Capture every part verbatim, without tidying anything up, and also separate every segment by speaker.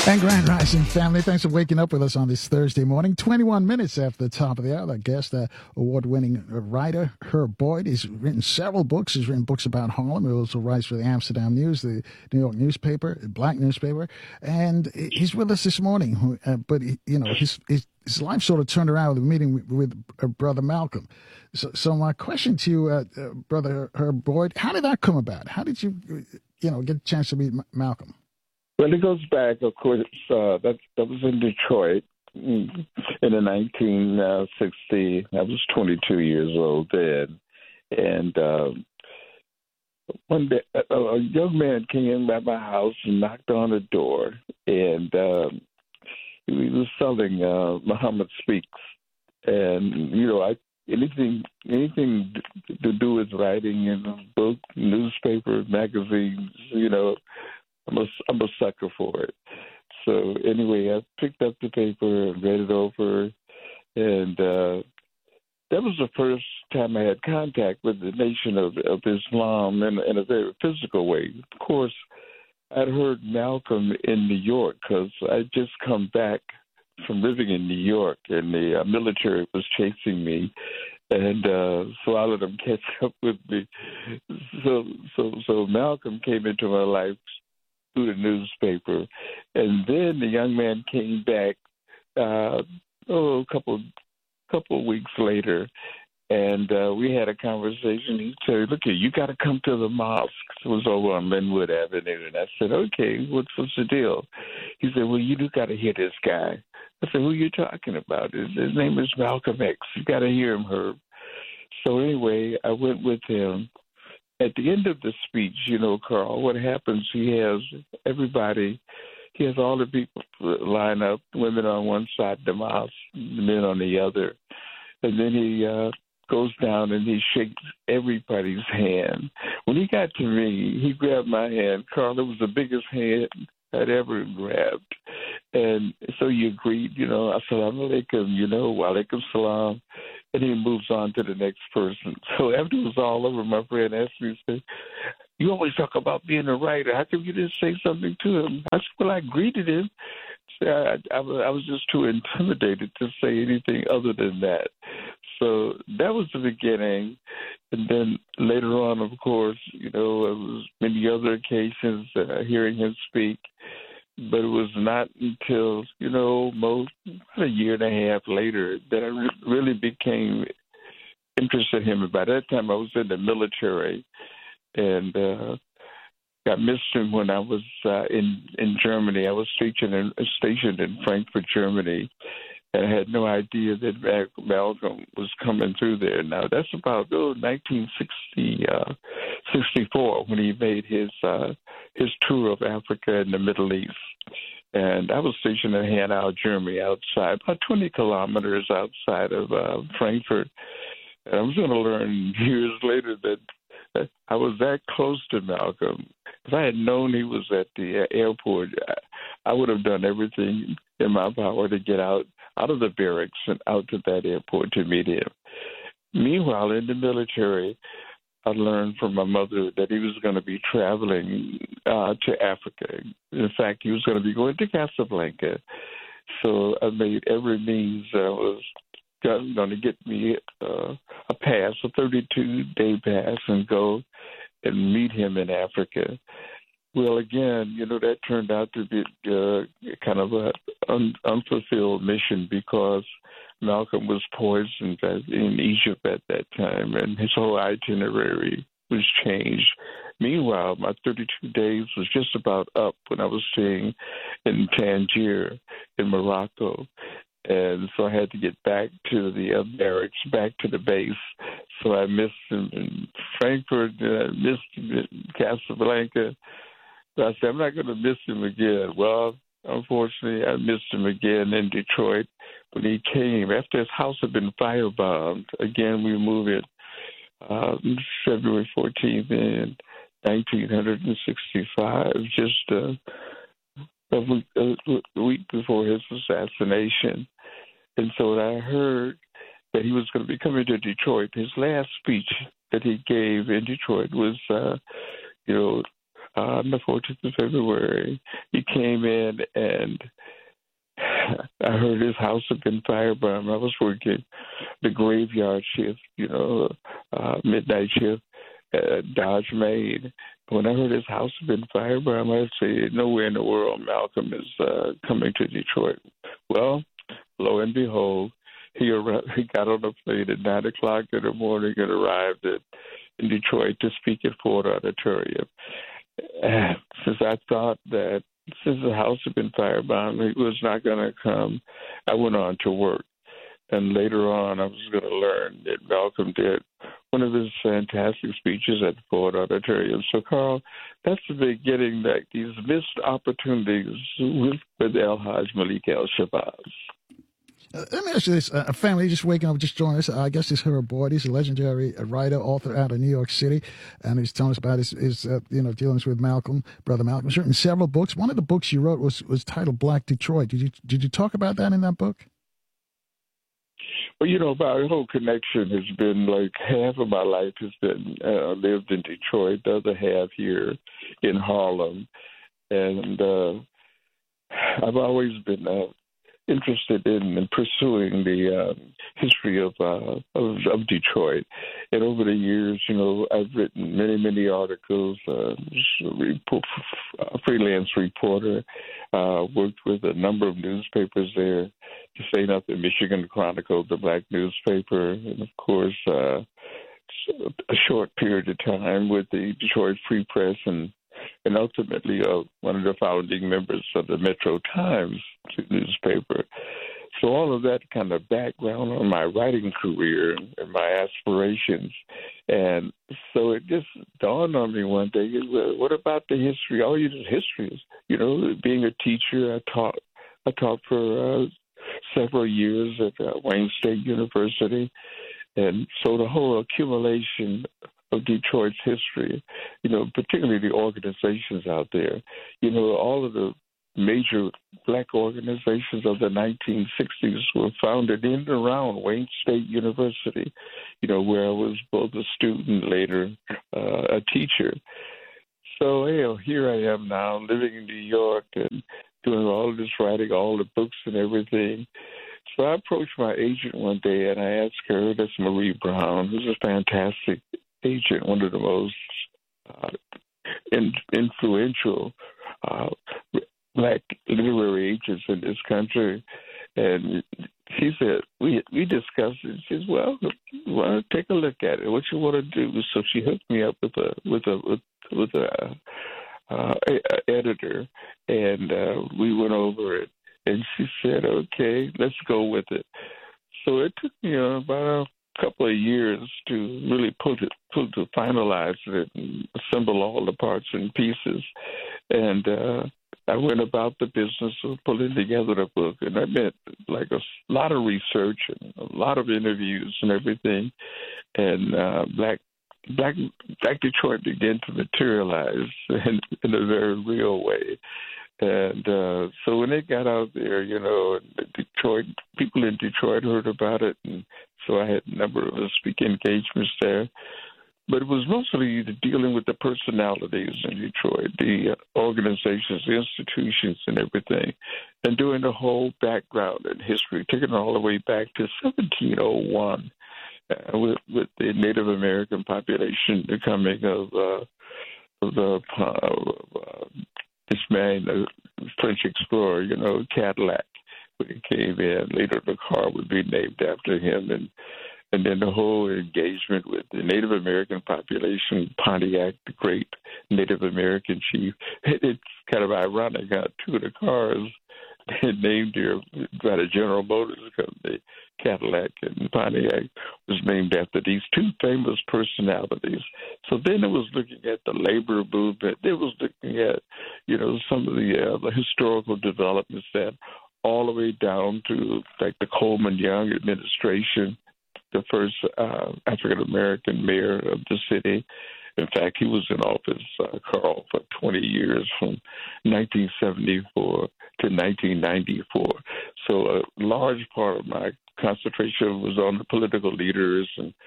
Speaker 1: And Grand Rising family, thanks for waking up with us on this Thursday morning. twenty-one minutes after the top of the hour. Our guest, uh, award-winning writer Herb Boyd. He's written several books. He's written books about Harlem. He also writes for the Amsterdam News, the New York newspaper, black newspaper. And he's with us this morning. Uh, but, he, you know, his, his his life sort of turned around with a meeting with, with uh, Brother Malcolm. So, so my question to you, uh, uh, Brother Herb Boyd, how did that come about? How did you, you know, get a chance to meet M- Malcolm?
Speaker 2: Well, it goes back, of course, uh, that, that was in Detroit in the nineteen sixty. I was twenty-two years old then. And uh, one day, a, a young man came by my house and knocked on the door. And uh, he was selling uh, Muhammad Speaks. And, you know, I anything anything to do with writing in a book, newspaper, magazines, you know, I'm a, I'm a sucker for it. So anyway, I picked up the paper and read it over, and uh, that was the first time I had contact with the Nation of, of Islam in, in a very physical way. Of course, I'd heard Malcolm in New York because I'd just come back from living in New York, and the uh, military was chasing me. And uh, so I let them catch up with me. So, so, so Malcolm came into my life through the newspaper, and then the young man came back uh, oh, a couple couple weeks later, and uh, we had a conversation. He said, "Look here, you got to come to the mosque." It was over on Linwood Avenue, and I said, "Okay, what's what's the deal?" He said, "Well, you do got to hear this guy." I said, "Who are you talking about?" His, his name is Malcolm X. You got to hear him, Herb. So anyway, I went with him. At the end of the speech, you know, Carl, what happens, he has everybody, he has all the people line up, women on one side of the mosque, men on the other. And then he uh, goes down and he shakes everybody's hand. When he got to me, he grabbed my hand. Carl, it was the biggest hand I'd ever grabbed. And so he agreed, you know, assalamu alaikum, you know, wa alaikum salam. And he moves on to the next person. So after it was all over, my friend asked me, said, "You always talk about being a writer. How come you didn't say something to him?" I said, "Well, I greeted him. I, I, I was just too intimidated to say anything other than that." So that was the beginning. And then later on, of course, you know, it was many other occasions uh, hearing him speak. But it was not until, you know, most about a year and a half later that I re- really became interested in him. By that time, I was in the military, and uh, I missed him when I was uh, in in Germany. I was stationed in, stationed in Frankfurt, Germany, and I had no idea that Malcolm was coming through there. Now, that's about oh, nineteen sixty, uh, sixty-four when he made his uh, his tour of Africa and the Middle East. And I was stationed in Hanau, Germany, outside, about twenty kilometers outside of uh, Frankfurt. And I was going to learn years later that, that I was that close to Malcolm. If I had known he was at the airport, I, I would have done everything in my power to get out, out of the barracks and out to that airport to meet him. Meanwhile, in the military, I learned from my mother that he was going to be traveling uh, to Africa. In fact, he was going to be going to Casablanca. So I made every means that I was going to get me uh, a pass, a thirty-two day pass, and go and meet him in Africa. Well, again, you know, that turned out to be uh, kind of an un- unfulfilled mission because Malcolm was poisoned in Egypt at that time, and his whole itinerary was changed. Meanwhile, my thirty-two days was just about up when I was staying in Tangier in Morocco. And so I had to get back to the uh, barracks, back to the base. So I missed him in Frankfurt, uh, missed him in Casablanca. So I said, I'm not going to miss him again. Well, unfortunately, I missed him again in Detroit when he came. After his house had been firebombed, again, we moved in uh, February fourteenth in nineteen sixty-five, just uh, a, week, a week before his assassination. And so I heard that he was going to be coming to Detroit. His last speech that he gave in Detroit was, uh, you know, uh, on the fourteenth of February. He came in and I heard his house had been firebombed. I was working the graveyard shift, you know, uh, midnight shift at Dodge, Maine. When I heard his house had been firebombed, I said, nowhere in the world Malcolm is uh, coming to Detroit. Well, lo and behold, he arrived, he got on a plane at nine o'clock in the morning and arrived at, in Detroit to speak at Ford Auditorium. Uh, since I thought that since the house had been firebombed, he was not going to come, I went on to work. And later on, I was going to learn that Malcolm did one of his fantastic speeches at the Ford Auditorium. So, Carl, that's the beginning, like these missed opportunities with, with El-Hajj Malik El-Shabazz.
Speaker 1: Uh, let me ask you this. Uh, a family just waking up, just joining us. I guess it's Herb Boyd. He's a legendary writer, author out of New York City. And he's telling us about his, his uh, you know, dealings with Malcolm, Brother Malcolm. He's written several books. One of the books you wrote was, was titled Black Detroit. Did you, did you talk about that in that book?
Speaker 2: Well, you know, my whole connection has been like half of my life has been uh, lived in Detroit, the other half here in Harlem. And uh, I've always been uh, interested in, in pursuing the uh, history of, uh, of of Detroit. And over the years, you know, I've written many, many articles, uh, report, a freelance reporter, uh, worked with a number of newspapers there, to say nothing, Michigan Chronicle, the black newspaper, and of course, uh, a short period of time with the Detroit Free Press, and and ultimately uh, one of the founding members of the Metro Times newspaper. So all of that kind of background on my writing career and my aspirations. And so it just dawned on me one day, well, what about the history? All you do is history. You know, being a teacher, I taught, I taught for uh, several years at uh, Wayne State University. And so the whole accumulation of Detroit's history, you know, particularly the organizations out there, you know, all of the major black organizations of the nineteen sixties were founded in and around Wayne State University, you know, where I was both a student, later uh, a teacher. So, you know, here I am now living in New York and doing all of this writing, all the books and everything. So I approached my agent one day and I asked her, that's Marie Brown, who's a fantastic agent, one of the most uh, in, influential uh, black literary agents in this country. And she said, we we discussed it. She says, well, you want to take a look at it. What you want to do? So she hooked me up with a with a with, with a, uh, a, a editor, and uh, we went over it. And she said, okay, let's go with it. So it took me uh, about a couple of years to really put it, put to finalize it and assemble all the parts and pieces. And uh, I went about the business of putting together the book. And I meant like a lot of research and a lot of interviews and everything. And uh, Black Black, Black Detroit began to materialize in, in a very real way. And uh, so when it got out there, you know, Detroit, people in Detroit heard about it, and so I had a number of speaking engagements there. But it was mostly dealing with the personalities in Detroit, the organizations, the institutions, and everything, and doing the whole background and history, taking it all the way back to seventeen oh one, uh, with, with the Native American population, the coming of, uh, of the uh, uh, this man, the French explorer, you know, Cadillac, when he came in. Later, the car would be named after him, and and then the whole engagement with the Native American population, Pontiac, the great Native American chief. It's kind of ironic how two of the cars named here by the General Motors company, Cadillac and Pontiac, was named after these two famous personalities. So then it was looking at the labor movement. It was looking at, you know, some of the, uh, the historical developments that all the way down to like the Coleman Young administration, the first uh, African-American mayor of the city. In fact, he was in office, uh, Carl, for twenty years, from nineteen seventy-four to nineteen ninety-four. So a large part of my concentration was on the political leaders and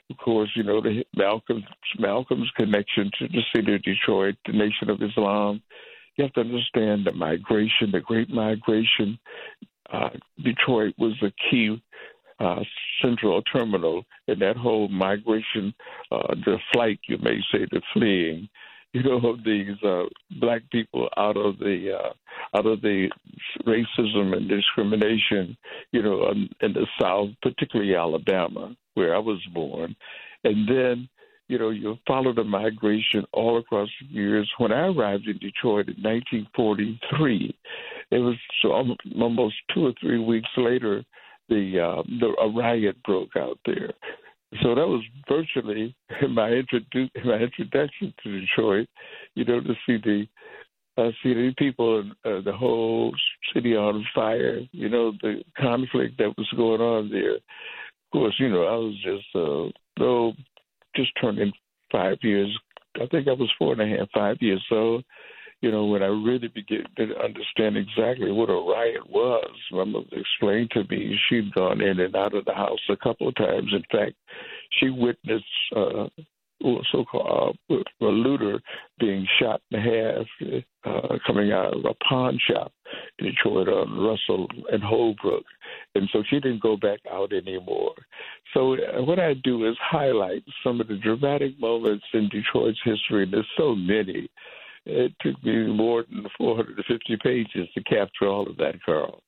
Speaker 2: of course, you know, the Malcolm, Malcolm's connection to the city of Detroit, the Nation of Islam. You have to understand the migration, the Great Migration. Uh, Detroit was a key uh, central terminal in that whole migration, uh, the flight, you may say, the fleeing. You know, these uh, black people out of the uh, out of the racism and discrimination, you know, in, in the South, particularly Alabama, where I was born, and then, you know, you follow the migration all across the years. When I arrived in Detroit in nineteen forty-three, it was almost two or three weeks later, the, uh, the a riot broke out there. So that was virtually my, introdu- my introduction to Detroit, you know, to see the uh, see the people, uh, the whole city on fire, you know, the conflict that was going on there. Of course, you know, I was just, uh, oh, just turning five years. I think I was four and a half, five years old. You know, when I really began to understand exactly what a riot was, my mother explained to me she'd gone in and out of the house a couple of times. In fact, she witnessed uh, so-called uh, a looter being shot in half uh, coming out of a pawn shop in Detroit on Russell and Holbrook. And so she didn't go back out anymore. So uh, what I do is highlight some of the dramatic moments in Detroit's history, and there's so many. It took me more than four hundred fifty pages to capture all of that, Carl.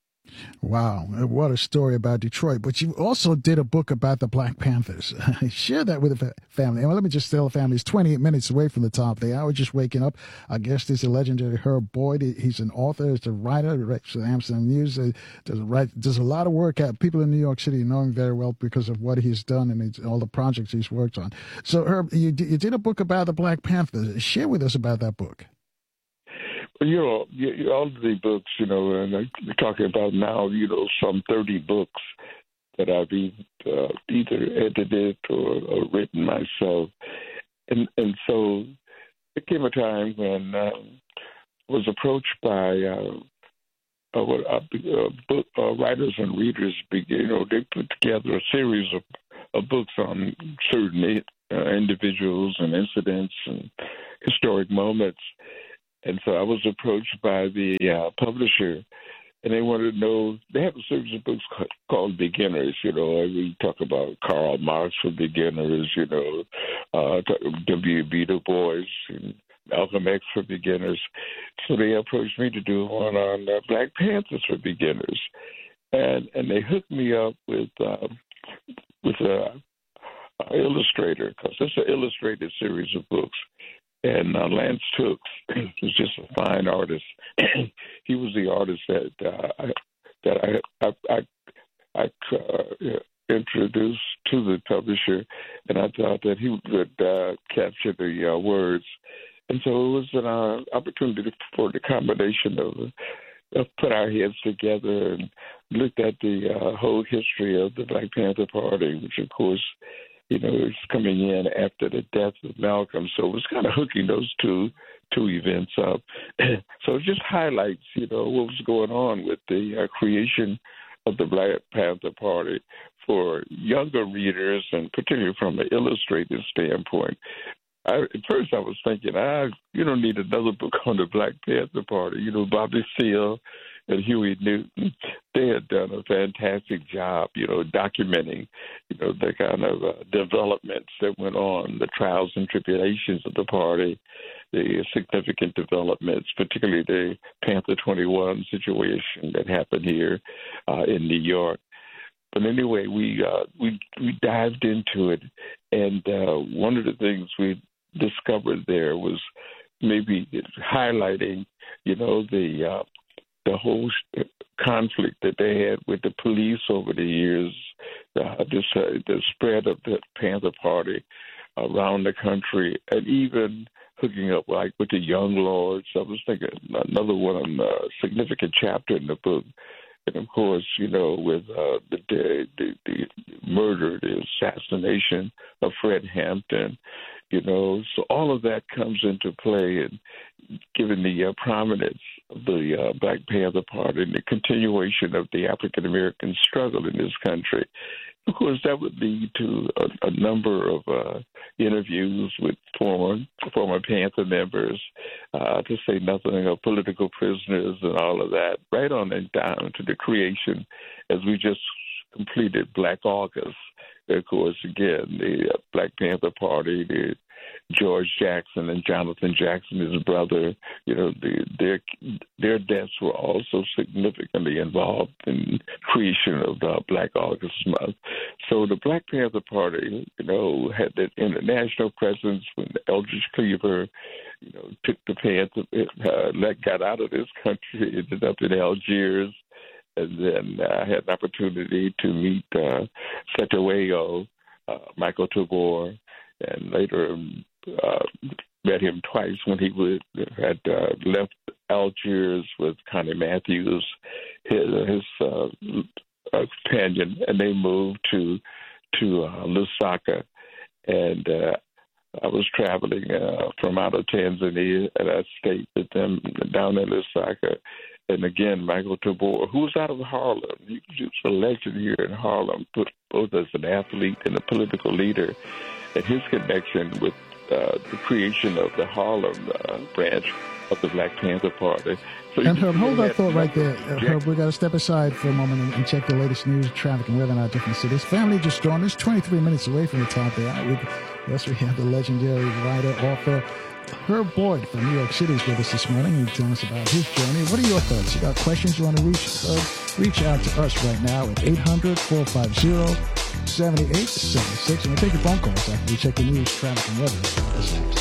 Speaker 1: Wow, what a story about Detroit. But you also did a book about the Black Panthers. Share that with the family. And let me just tell the family, it's twenty-eight minutes away from the top of the hour, just waking up. Our guest is the legendary Herb Boyd. He's an author, he's a writer, writes for the Amsterdam News. Uh, does, a, write, does a lot of work. At, people in New York City know him very well because of what he's done and he's, all the projects he's worked on. So, Herb, you, you did a book about the Black Panthers. Share with us about that book.
Speaker 2: You know, you, all of the books, you know, and we're talking about now, you know, some thirty books that I've uh, either edited or, or written myself. And and so there came a time when um, I was approached by uh, uh, what uh, uh, book uh, writers and readers, you know, they put together a series of, of books on certain uh, individuals and incidents and historic moments. And so I was approached by the uh, publisher, and they wanted to know, they have a series of books called Beginners, you know, we talk about Karl Marx for beginners, you know, uh, W B Du Bois, and Malcolm X for beginners. So they approached me to do one on uh, Black Panthers for beginners. And and they hooked me up with, uh, with a, a illustrator, because it's an illustrated series of books. And uh, Lance Tooks is just a fine artist. He was the artist that uh, I, that I I, I, I uh, introduced to the publisher, and I thought that he would uh, capture the uh, words. And so it was an uh, opportunity for the combination of uh, put our heads together and looked at the uh, whole history of the Black Panther Party, which of course, you know, it's coming in after the death of Malcolm. So it was kind of hooking those two two events up. So it just highlights, you know, what was going on with the uh, creation of the Black Panther Party for younger readers, and particularly from an illustrated standpoint. I, at first I was thinking, ah, you don't need another book on the Black Panther Party. You know, Bobby Seale and Huey Newton, they had done a fantastic job, you know, documenting, you know, the kind of uh, developments that went on, the trials and tribulations of the party, the significant developments, particularly the Panther twenty-one situation that happened here uh, in New York. But anyway, we uh, we we dived into it, and uh, one of the things we discovered there was maybe highlighting, you know, the uh, the whole conflict that they had with the police over the years, uh, this, uh, the spread of the Panther Party around the country, and even hooking up like with the Young Lords. I was thinking another one, uh, significant chapter in the book. And of course, you know, with uh, the, the the the murder, the assassination of Fred Hampton, you know, so all of that comes into play, and given the uh, prominence of the uh, Black Panther Party and the continuation of the African American struggle in this country, of course, that would lead to a, a number of uh, interviews with former former Panther members, uh, to say nothing of political prisoners and all of that, right on and down to the creation, as we just completed Black August. Of course, again, the uh, Black Panther Party, the George Jackson and Jonathan Jackson, his brother, you know, the, their their deaths were also significantly involved in creation of the Black August month. So the Black Panther Party, you know, had that international presence when Eldridge Cleaver, you know, took the Panther, uh, let got out of this country, ended up in Algiers, and then I uh, had an opportunity to meet uh, Setawayo, uh, Michael Tabor, and later uh, met him twice when he would, had uh, left Algiers with Connie Matthews, his, his uh, uh, companion, and they moved to to uh, Lusaka. And uh, I was traveling uh, from out of Tanzania, and I stayed with them down in Lusaka. And again, Michael Tabor, who's out of Harlem, he was a legend here in Harlem, both as an athlete and a political leader, and his connection with uh, the creation of the Harlem uh, branch of the Black Panther Party. So
Speaker 1: and Herb, hold that thought right there. Uh, Herb, we've got to step aside for a moment and, and check the latest news, traffic, and weather in our different cities. Family just joined us, twenty-three minutes away from the top of the hour. With, yes, we have the legendary writer, author, Herb Boyd from New York City is with us this morning and telling us about his journey. What are your thoughts? You got questions you want to reach Herb? Reach out to us right now at eight hundred, four five zero, seven eight seven six. And we'll take your phone calls after we check the news, traffic, and weather.